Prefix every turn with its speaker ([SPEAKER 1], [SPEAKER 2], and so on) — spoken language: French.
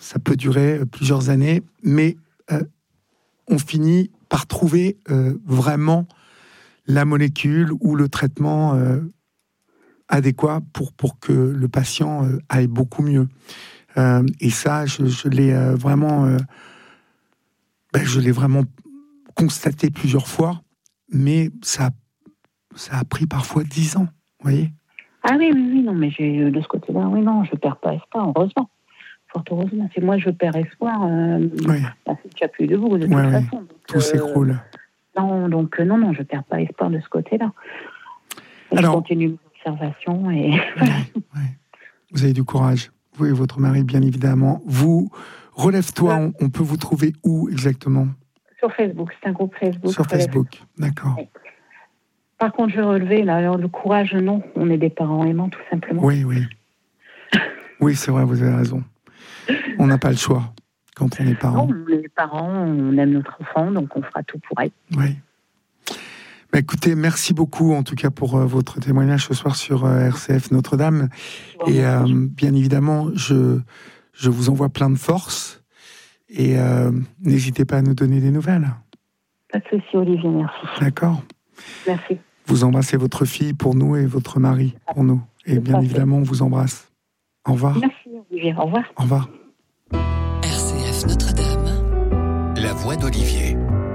[SPEAKER 1] ça peut durer plusieurs années, mais on finit par trouver vraiment la molécule ou le traitement adéquat pour que le patient aille beaucoup mieux. Et ça, je l'ai vraiment constaté plusieurs fois, mais ça a pris parfois 10 ans, vous voyez.
[SPEAKER 2] Ah oui, non, mais j'ai de ce côté-là, oui, non, je ne perds pas espoir, heureusement. Fort heureusement. Si moi je perds espoir, c'est déjà plus debout, de toute façon. Donc,
[SPEAKER 1] tout s'écroule.
[SPEAKER 2] Non, non, je ne perds pas espoir de ce côté-là. Alors, je continue mes observations et...
[SPEAKER 1] Vous avez du courage. Vous et votre mari, bien évidemment. Vous, Relève-toi, on peut vous trouver où exactement ?
[SPEAKER 2] Sur Facebook, c'est un groupe Facebook.
[SPEAKER 1] Sur Facebook, d'accord.
[SPEAKER 2] Oui. Par contre, je vais relever, là, alors le courage, non, on est des parents aimants, tout simplement.
[SPEAKER 1] Oui. Oui, c'est vrai, vous avez raison. On n'a pas le choix quand on est parent.
[SPEAKER 2] Non, les parents, on aime notre enfant, donc on fera tout pour elle.
[SPEAKER 1] Oui. Bah, écoutez, merci beaucoup en tout cas pour votre témoignage ce soir sur RCF Notre-Dame. Et bien évidemment, je vous envoie plein de force et n'hésitez pas à nous donner des nouvelles.
[SPEAKER 2] Pas de souci, Olivier, merci.
[SPEAKER 1] D'accord.
[SPEAKER 2] Merci.
[SPEAKER 1] Vous embrassez votre fille pour nous et votre mari pour nous. Et bien évidemment, on vous embrasse. Au revoir.
[SPEAKER 2] Merci, Olivier. Au revoir.
[SPEAKER 1] Au revoir.
[SPEAKER 3] RCF Notre-Dame.
[SPEAKER 4] La voix d'Olivier.